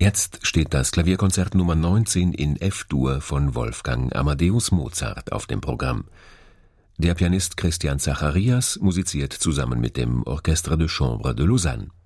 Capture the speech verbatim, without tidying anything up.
Jetzt steht das Klavierkonzert Nummer neunzehn in F-Dur von Wolfgang Amadeus Mozart auf dem Programm. Der Pianist Christian Zacharias musiziert zusammen mit dem Orchestre de Chambre de Lausanne.